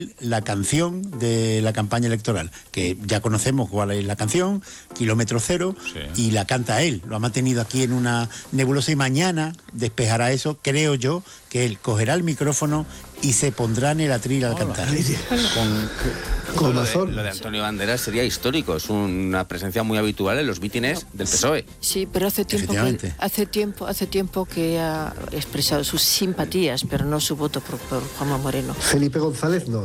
la canción de la campaña electoral, que ya conocemos cuál es la canción, Kilómetro Cero, sí. Y la canta él, lo ha mantenido aquí en una nebulosa y mañana despejará eso, creo yo, que él cogerá el micrófono y se pondrá en el atril al cantar. Con razón. Lo de Antonio Banderas sería histórico, es una presencia muy habitual en los mítines del PSOE. Sí, pero hace tiempo que ha expresado sus simpatías, pero no su voto por Juanma Moreno. Felipe González no.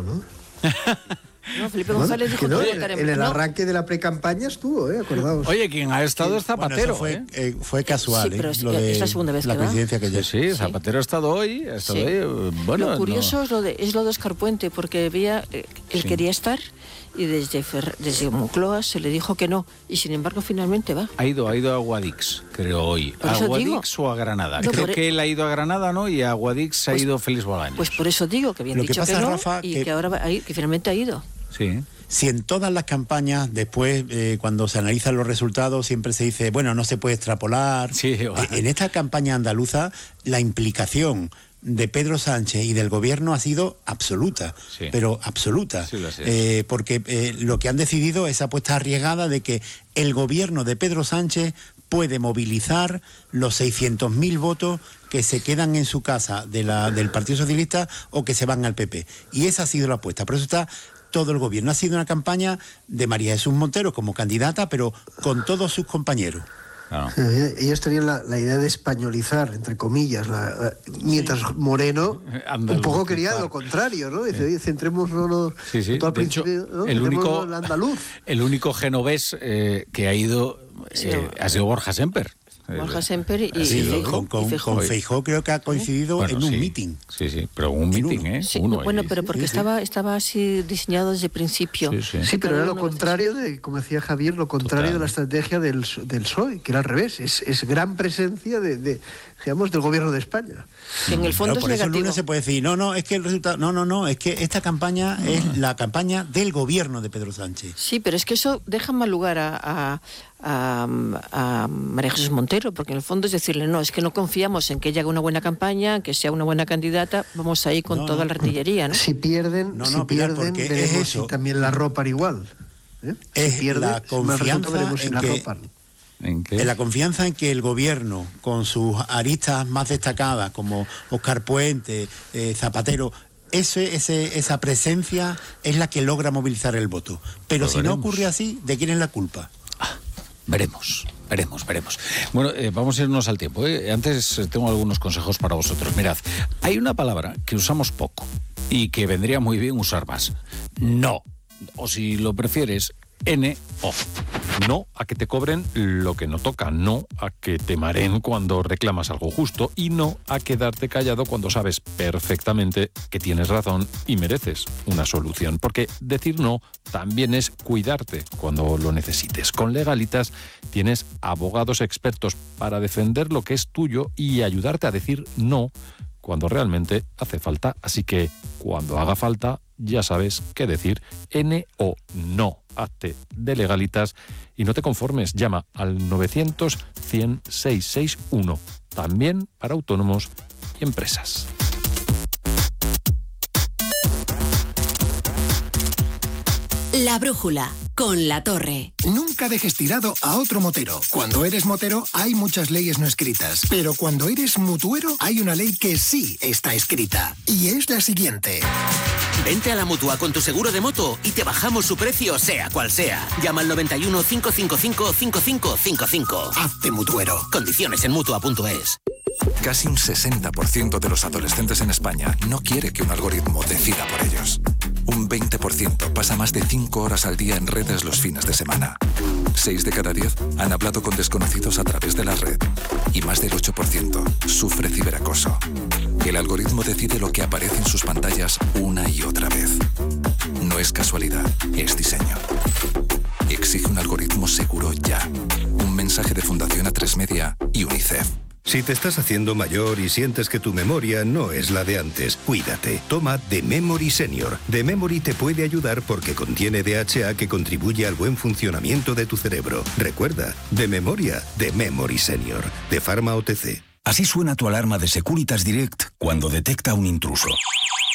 No, Felipe González dijo que en el arranque de la precampaña estuvo, acordaos. Oye, quien ha estado es Zapatero. Bueno, fue casual, sí, pero es la segunda vez la que coincidencia que sí, Zapatero ha estado hoy. Bueno, lo curioso es lo de Óscar Puente, porque él quería estar y desde Moncloa se le dijo que no, y sin embargo finalmente va. Ha ido a Guadix, creo, hoy. ¿A Guadix o a Granada? No, creo que él ha ido a Granada, ¿no? Y a Guadix ha ido Félix Bolaños. Pues por eso digo que habían dicho que no, Rafa, y que ahora que finalmente ha ido. Sí. Si en todas las campañas, después, cuando se analizan los resultados, siempre se dice, bueno, no se puede extrapolar. Sí, en esta campaña andaluza, la implicación de Pedro Sánchez y del gobierno ha sido absoluta, sí. Pero absoluta, sí, porque lo que han decidido es apuesta arriesgada de que el gobierno de Pedro Sánchez puede movilizar los 600.000 votos que se quedan en su casa del Partido Socialista o que se van al PP. Y esa ha sido la apuesta, por eso está todo el gobierno. Ha sido una campaña de María Jesús Montero como candidata, pero con todos sus compañeros. Claro. Ellos tenían la idea de españolizar, entre comillas, mientras Moreno un poco quería lo contrario, ¿no? Dice, centrémonos todo al principio, ¿no? El único genovés que ha ido ha sido Borja Semper. Borja Semper y Feijóo. Con Feijóo creo que ha coincidido en un meeting. Sí, pero un meeting, Sí, pero porque estaba así diseñado desde el principio. Sí, pero era lo contrario como decía Javier, lo contrario de la estrategia del PSOE, que era al revés, es gran presencia digamos, del gobierno de España. Que en el fondo por es negativo. Eso no se puede decir, es que el resultado, es que esta campaña es la campaña del gobierno de Pedro Sánchez. Sí, pero es que eso deja mal lugar a María Jesús Montero, porque en el fondo es decirle, es que no confiamos en que ella haga una buena campaña, que sea una buena candidata, vamos ahí con toda la artillería, ¿no? Si pierden, veremos eso. Si también la ropan igual. Es la confianza en la confianza en que el gobierno, con sus aristas más destacadas, como Óscar Puente, Zapatero, esa presencia es la que logra movilizar el voto. Pero si no ocurre así, ¿de quién es la culpa? Veremos. Bueno, vamos a irnos al tiempo. Antes tengo algunos consejos para vosotros. Mirad, hay una palabra que usamos poco y que vendría muy bien usar más. No. O si lo prefieres, N-O. No a que te cobren lo que no toca, no a que te mareen cuando reclamas algo justo y no a quedarte callado cuando sabes perfectamente que tienes razón y mereces una solución. Porque decir no también es cuidarte cuando lo necesites. Con Legalitas tienes abogados expertos para defender lo que es tuyo y ayudarte a decir no cuando realmente hace falta. Así que cuando haga falta, ya sabes qué decir. N-O, no. Hazte de Legalitas y no te conformes. Llama al 900-100-661. También para autónomos y empresas. La brújula, con La Torre. Nunca dejes tirado a otro motero. Cuando eres motero hay muchas leyes no escritas, pero cuando eres mutuero hay una ley que sí está escrita. Y es la siguiente. Vente a la Mutua con tu seguro de moto y te bajamos su precio sea cual sea. Llama al 91 555 5555. Hazte mutuero. Condiciones en Mutua.es. Casi un 60% de los adolescentes en España no quiere que un algoritmo decida por ellos. Un 20% pasa más de 5 horas al día en redes los fines de semana. 6 de cada 10 han hablado con desconocidos a través de la red. Y más del 8% sufre ciberacoso. El algoritmo decide lo que aparece en sus pantallas una y otra vez. No es casualidad, es diseño. Exige un algoritmo seguro ya. Un mensaje de Fundación A3 Media y UNICEF. Si te estás haciendo mayor y sientes que tu memoria no es la de antes, cuídate. Toma The Memory Senior. The Memory te puede ayudar porque contiene DHA que contribuye al buen funcionamiento de tu cerebro. Recuerda, de memoria, The Memory Senior. De Pharma OTC. Así suena tu alarma de Securitas Direct cuando detecta un intruso.